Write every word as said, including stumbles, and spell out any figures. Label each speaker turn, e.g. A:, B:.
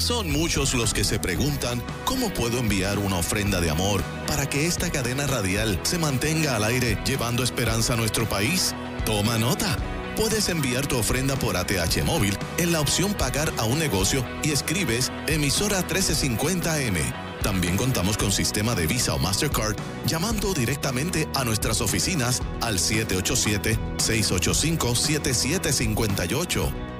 A: Son muchos los que se preguntan cómo puedo enviar una ofrenda de amor para que esta cadena radial se mantenga al aire llevando esperanza a nuestro país. Toma nota. Puedes enviar tu ofrenda por A T H móvil en la opción Pagar a un negocio y escribes emisora trece cincuenta eme. También contamos con sistema de Visa o Mastercard llamando directamente a nuestras oficinas al siete ocho siete, seis ocho cinco, siete siete cinco ocho.